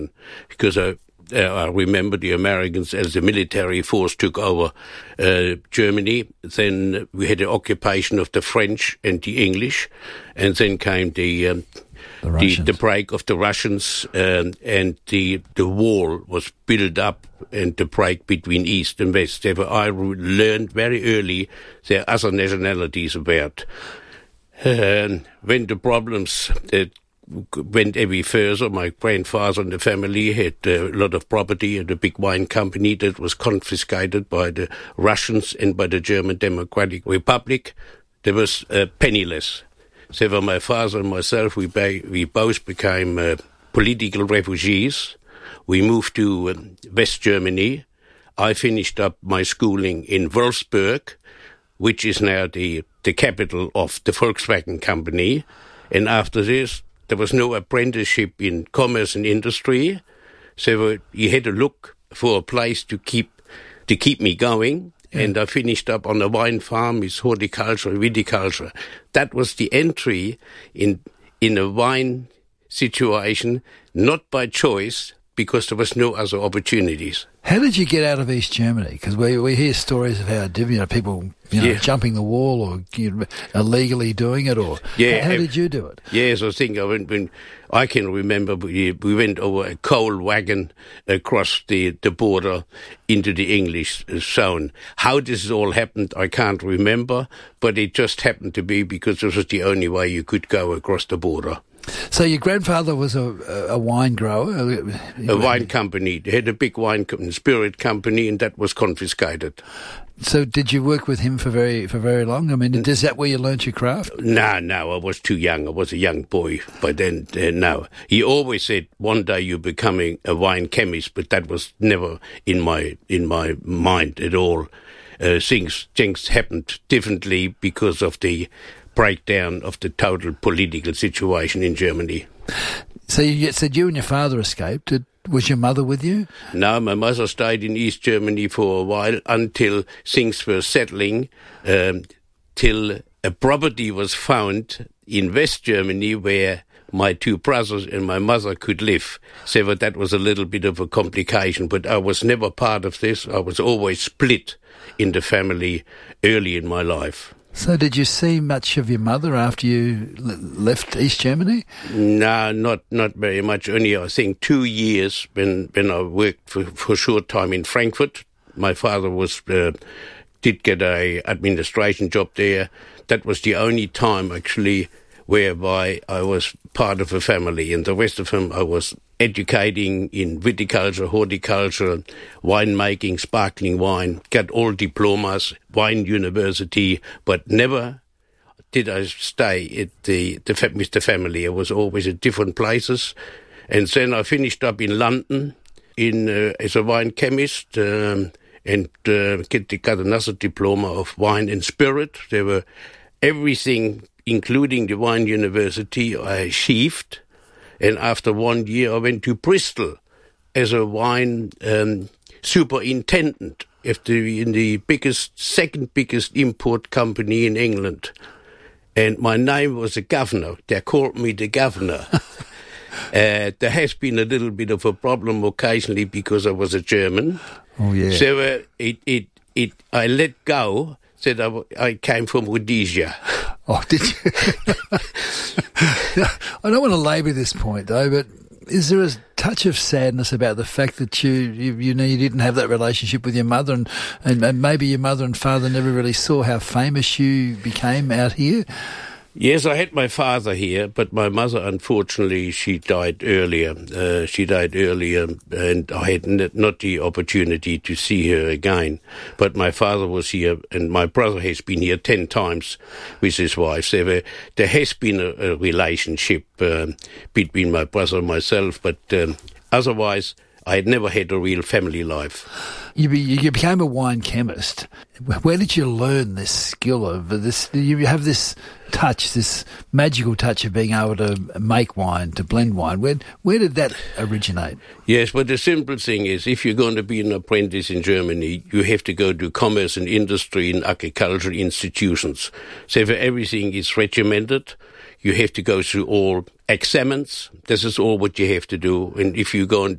because I remember the Americans, as the military force took over Germany, then we had the occupation of the French and the English, and then came the break of the Russians, and the wall was built up, and the break between East and West. Therefore, I learned very early there are other nationalities about. When the problems went every further, my grandfather and the family had a lot of property at a big wine company that was confiscated by the Russians and by the German Democratic Republic. There was penniless. So for my father and myself, we both became political refugees. We moved to West Germany. I finished up my schooling in Wolfsburg, which is now the capital of the Volkswagen company. And after this, there was no apprenticeship in commerce and industry. So you had to look for a place to keep me going. Yeah. And I finished up on a wine farm with horticulture and viticulture. That was the entry in a wine situation, not by choice, because there was no other opportunities. How did you get out of East Germany? Because we hear stories of how people jumping the wall or illegally doing it, or how did you do it? Yes, I think I can remember we went over a coal wagon across the border into the English zone. How this all happened, I can't remember, but it just happened to be because this was the only way you could go across the border. So your grandfather was a wine grower? A wine company. They had a big wine spirit company, and that was confiscated. So did you work with him for very long? I mean, is that where you learnt your craft? No, I was too young. I was a young boy by then. No. He always said, one day you're becoming a wine chemist, but that was never in my mind at all. Things happened differently because of the breakdown of the total political situation in Germany. So you said you and your father escaped. Was your mother with you? No, my mother stayed in East Germany for a while until things were settling, till a property was found in West Germany where my two brothers and my mother could live. So that was a little bit of a complication, but I was never part of this. I was always split in the family early in my life. So did you see much of your mother after you left East Germany? No, not very much. Only, I think, 2 years when I worked for a short time in Frankfurt. My father did get a administration job there. That was the only time, actually, whereby I was part of a family. And the rest of them, I was educating in viticulture, horticulture, winemaking, sparkling wine, got all diplomas, wine university, but never did I stay at with the family. I was always at different places. And then I finished up in London as a wine chemist and got another diploma of wine and spirit. There were everything, including the wine university, I achieved. And after 1 year, I went to Bristol as a wine superintendent in the second biggest import company in England. And my name was the governor. They called me the governor. There has been a little bit of a problem occasionally because I was a German. Oh, yeah. So I let go, said I came from Rhodesia. Oh, did you? I don't want to labour this point, though, but is there a touch of sadness about the fact that you didn't have that relationship with your mother and maybe your mother and father never really saw how famous you became out here? Yes, I had my father here, but my mother, unfortunately, she died earlier. And I had not the opportunity to see her again. But my father was here, and my brother has been here 10 times with his wife. So there has been a relationship between my brother and myself, but otherwise, I had never had a real family life. You became a wine chemist. Where did you learn this skill of this? You have this touch, this magical touch of being able to make wine, to blend wine. Where did that originate? Yes, but the simple thing is, if you're going to be an apprentice in Germany, you have to go to commerce and industry and agricultural institutions. So for everything is regimented. You have to go through all examines. This is all what you have to do. And if you go and